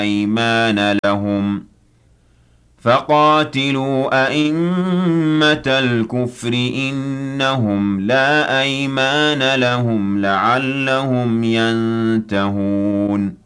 أيمان لهم فقاتلوا أئمة الكفر إنهم لا أيمان لهم لعلهم ينتهون